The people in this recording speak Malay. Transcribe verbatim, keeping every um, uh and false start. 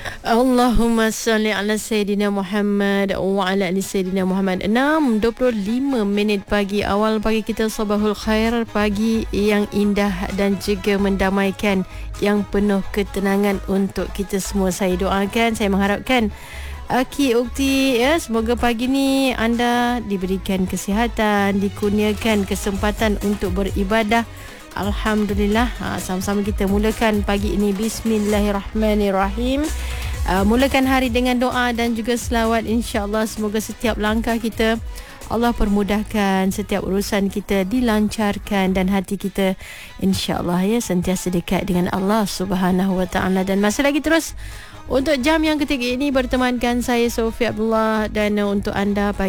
Allahumma salli ala Sayyidina Muhammad wa ala ali Sayyidina Muhammad. Enam dua puluh lima minit pagi. Awal pagi kita sabahul khair. Pagi yang indah dan juga mendamaikan, yang penuh ketenangan untuk kita semua. Saya doakan, saya mengharapkan Aki Ukti, ya, semoga pagi ni anda diberikan kesihatan, dikurniakan kesempatan untuk beribadah. Alhamdulillah. Ha, sama-sama kita mulakan pagi ini. Bismillahirrahmanirrahim. Uh, mulakan hari dengan doa dan juga selawat. InsyaAllah semoga setiap langkah kita Allah permudahkan, setiap urusan kita dilancarkan, dan hati kita insyaAllah ya sentiasa dekat dengan Allah Subhanahu Wa Taala. Dan masih lagi terus untuk jam yang ketiga ini bertemankan saya Sofia Abdullah, dan uh, untuk anda pagi